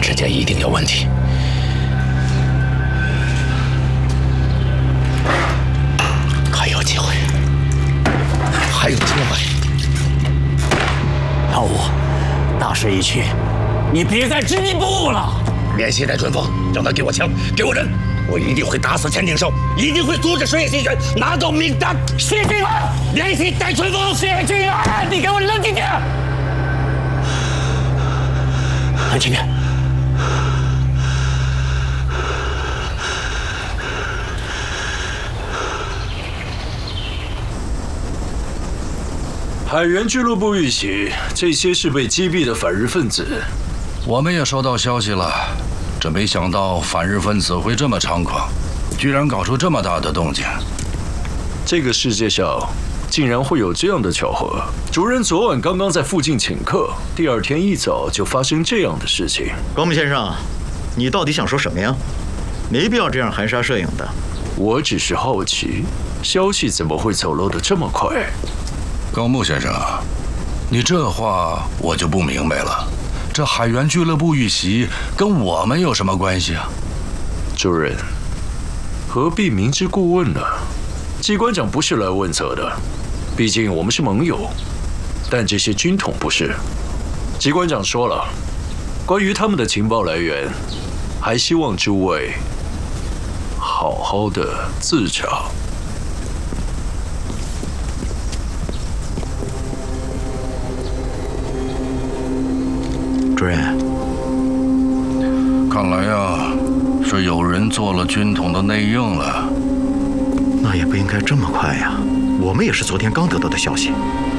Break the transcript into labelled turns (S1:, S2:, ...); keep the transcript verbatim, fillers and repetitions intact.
S1: 之间一定有问题。还有机会，还有机会。
S2: 老五，大势已去，你别再执迷不悟了。
S1: 联系戴春风，让他给我枪，给我人，我一定会打死钱鼎寿，一定会阻止水野新选拿到名单。谢俊儿，联系戴春风。谢俊儿，你给我冷静点，冷静点。
S3: 海员俱乐部遇袭，这些是被击毙的反日分子。
S4: 我们也收到消息了，这没想到反日分子会这么猖狂，居然搞出这么大的动静。
S3: 这个世界上竟然会有这样的巧合！主人昨晚刚刚在附近请客，第二天一早就发生这样的事情。
S5: 高木先生，你到底想说什么呀？没必要这样含沙射影的。
S3: 我只是好奇，消息怎么会走漏得这么快？
S4: 高木先生，你这话我就不明白了。这海员俱乐部遇袭跟我们有什么关系啊？
S3: 主任，何必明知故问呢？机关长不是来问责的，毕竟我们是盟友，但这些军统不是。机关长说了，关于他们的情报来源，还希望诸位好好的自查。
S5: 主任，
S4: 看来呀，是有人做了军统的内应了。
S5: 那也不应该这么快呀，我们也是昨天刚得到的消息。